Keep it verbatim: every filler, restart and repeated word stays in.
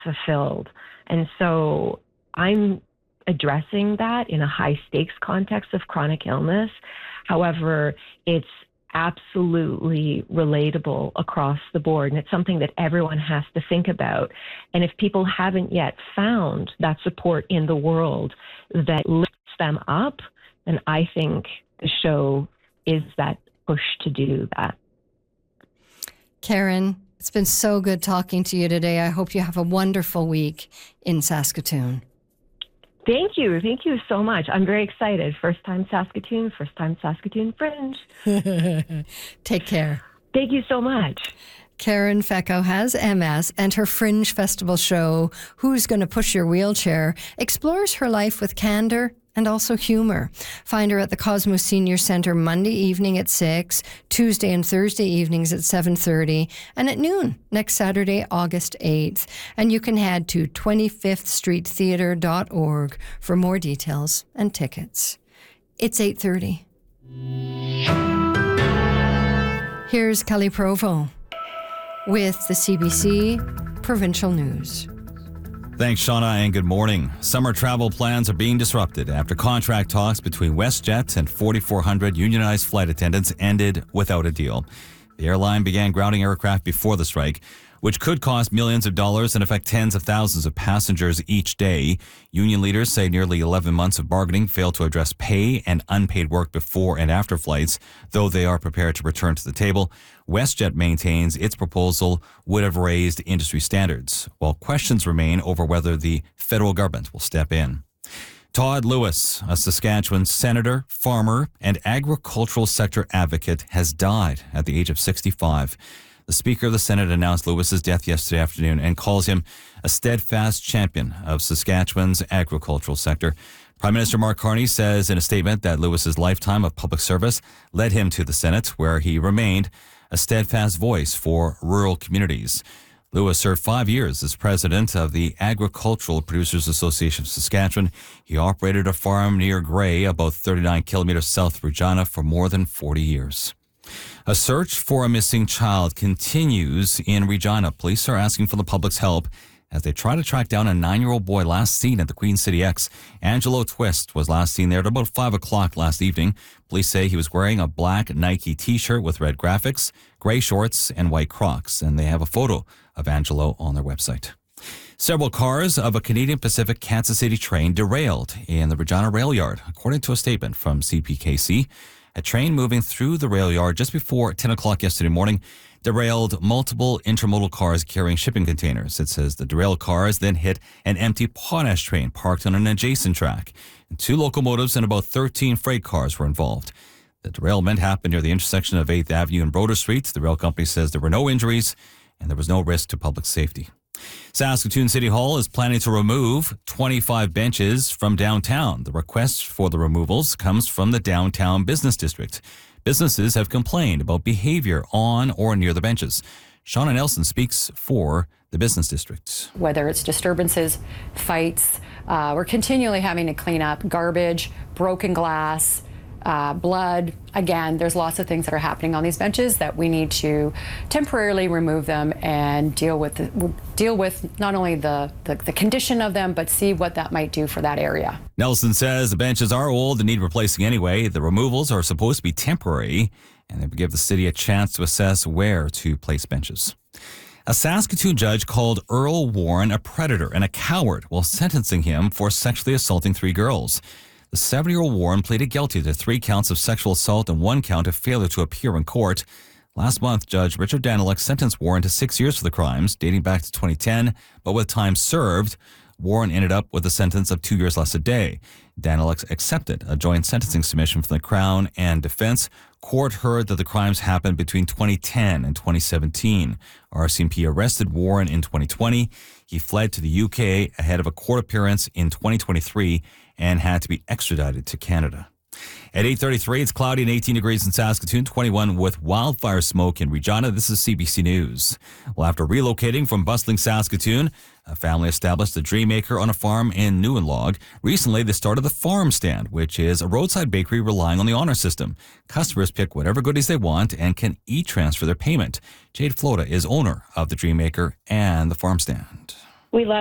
fulfilled. And so I'm addressing that in a high stakes context of chronic illness. However, it's absolutely relatable across the board. And it's something that everyone has to think about. And if people haven't yet found that support in the world that lifts them up, then I think the show is that push to do that. Karen, it's been so good talking to you today. I hope you have a wonderful week in Saskatoon. Thank you. Thank you so much. I'm very excited. First time Saskatoon, first time Saskatoon Fringe. Take care. Thank you so much. Karen Fecko has M S, and her Fringe Festival show, Who's Gonna Push Your Wheelchair, explores her life with candor and also humor. Find her at the Cosmos Senior Centre Monday evening at six, Tuesday and Thursday evenings at seven thirty, and at noon next Saturday, August eighth. And you can head to twenty-fifth street theatre dot org for more details and tickets. It's eight thirty. Here's Kelly Provo with the C B C Provincial News. Thanks, Shauna, and good morning. Summer travel plans are being disrupted after contract talks between WestJet and forty-four hundred unionized flight attendants ended without a deal. The airline began grounding aircraft before the strike, which could cost millions of dollars and affect tens of thousands of passengers each day. Union leaders say nearly eleven months of bargaining failed to address pay and unpaid work before and after flights, though they are prepared to return to the table. WestJet maintains its proposal would have raised industry standards, while questions remain over whether the federal government will step in. Todd Lewis, a Saskatchewan senator, farmer, and agricultural sector advocate, has died at the age of sixty-five. The Speaker of the Senate announced Lewis's death yesterday afternoon and calls him a steadfast champion of Saskatchewan's agricultural sector. Prime Minister Mark Carney says in a statement that Lewis's lifetime of public service led him to the Senate, where he remained a steadfast voice for rural communities. Lewis served five years as president of the Agricultural Producers Association of Saskatchewan. He operated a farm near Gray, about thirty-nine kilometers south of Regina, for more than forty years. A search for a missing child continues in Regina. Police are asking for the public's help as they try to track down a nine-year-old boy last seen at the Queen City X. Angelo Twist was last seen there at about five o'clock last evening. Police say he was wearing a black Nike T-shirt with red graphics, gray shorts, and white Crocs, and they have a photo of Angelo on their website. Several cars of a Canadian Pacific Kansas City train derailed in the Regina rail yard, according to a statement from C P K C. A train moving through the rail yard just before ten o'clock yesterday morning derailed multiple intermodal cars carrying shipping containers. It says the derailed cars then hit an empty potash train parked on an adjacent track. And two locomotives and about thirteen freight cars were involved. The derailment happened near the intersection of eighth Avenue and Broder Street. The rail company says there were no injuries and there was no risk to public safety. Saskatoon City Hall is planning to remove twenty-five benches from downtown. The request for the removals comes from the downtown business district. Businesses have complained about behavior on or near the benches. Shauna Nelson speaks for the business district. Whether it's disturbances, fights, uh, we're continually having to clean up garbage, broken glass, Uh, blood. Again, there's lots of things that are happening on these benches that we need to temporarily remove them and deal with the, deal with not only the, the, the condition of them, but see what that might do for that area. Nelson says the benches are old and need replacing anyway. The removals are supposed to be temporary, and they would give the city a chance to assess where to place benches. A Saskatoon judge called Earl Warren a predator and a coward while sentencing him for sexually assaulting three girls. The seventy-year-old Warren pleaded guilty to three counts of sexual assault and one count of failure to appear in court. Last month, Judge Richard Daniluk sentenced Warren to six years for the crimes, dating back to twenty ten, but with time served, Warren ended up with a sentence of two years less a day. Daniluk accepted a joint sentencing submission from the Crown and defense. Court heard that the crimes happened between twenty ten and twenty seventeen. R C M P arrested Warren in twenty twenty. He fled to the U K ahead of a court appearance in twenty twenty-three and had to be extradited to Canada. At eight thirty-three, it's cloudy and eighteen degrees in Saskatoon, twenty-one with wildfire smoke in Regina. This is C B C News. Well, after relocating from bustling Saskatoon, a family established a Dream Maker on a farm in Newenlog. Recently, they started the Farm Stand, which is a roadside bakery relying on the honor system. Customers pick whatever goodies they want and can e-transfer their payment. Jade Flota is owner of the Dream Maker and the Farm Stand. We love